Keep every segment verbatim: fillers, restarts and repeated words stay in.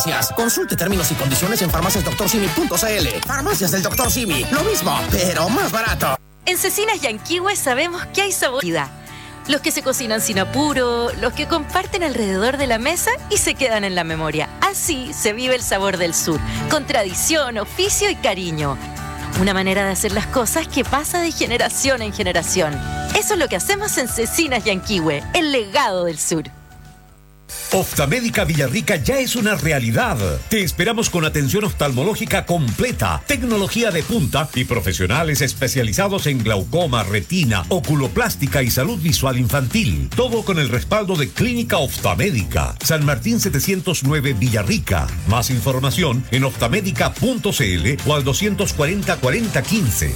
Consulte términos y condiciones en farmacias doctor simi punto c l. Farmacias del doctor Simi, lo mismo, pero más barato. En Cecinas Yanquihue sabemos que hay sabor. Los que se cocinan sin apuro, los que comparten alrededor de la mesa y se quedan en la memoria. Así se vive el sabor del sur, con tradición, oficio y cariño. Una manera de hacer las cosas que pasa de generación en generación. Eso es lo que hacemos en Cecinas Yanquihue, el legado del sur. Oftalmédica Villarrica ya es una realidad. Te esperamos con atención oftalmológica completa, tecnología de punta y profesionales especializados en glaucoma, retina, oculoplástica y salud visual infantil. Todo con el respaldo de Clínica Oftalmédica. San Martín setecientos nueve Villarrica. Más información en oftalmédica punto c l o al doscientos cuarenta cuarenta quince.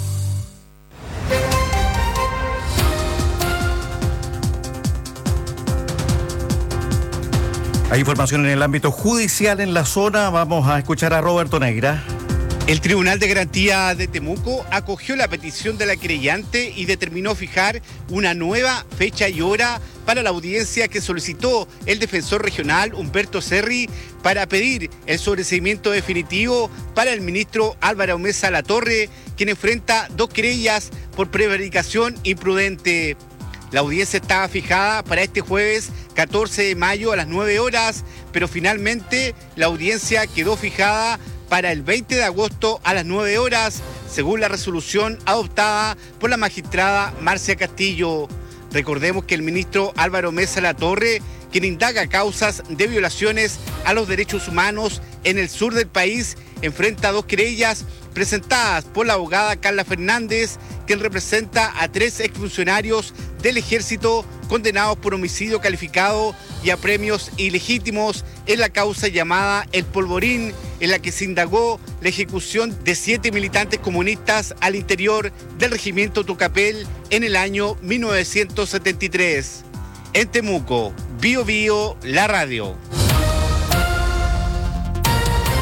Hay información en el ámbito judicial en la zona. Vamos a escuchar a Roberto Negra. El Tribunal de Garantía de Temuco acogió la petición de la querellante y determinó fijar una nueva fecha y hora para la audiencia que solicitó el defensor regional Humberto Serri para pedir el sobreseimiento definitivo para el ministro Álvaro Mesa Latorre, quien enfrenta dos querellas por prevaricación imprudente. La audiencia estaba fijada para este jueves catorce de mayo a las nueve horas, pero finalmente la audiencia quedó fijada para el veinte de agosto a las nueve horas, según la resolución adoptada por la magistrada Marcia Castillo. Recordemos que el ministro Álvaro Mesa Latorre, quien indaga causas de violaciones a los derechos humanos en el sur del país, enfrenta dos querellas presentadas por la abogada Carla Fernández, quien representa a tres exfuncionarios del ejército condenados por homicidio calificado y a premios ilegítimos en la causa llamada El Polvorín, en la que se indagó la ejecución de siete militantes comunistas al interior del regimiento Tucapel en el año mil novecientos setenta y tres. En Temuco, Bio Bio, la radio.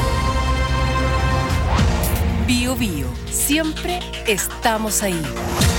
Bio Bio, siempre estamos ahí.